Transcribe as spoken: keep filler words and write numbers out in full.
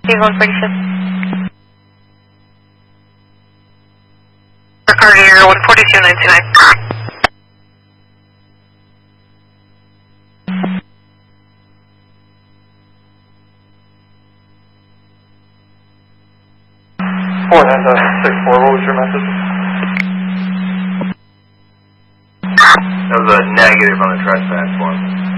one forty-six. Cartier one forty-two ninety-nine. Four Honda six four, what was your message? That was a negative on the trespass one.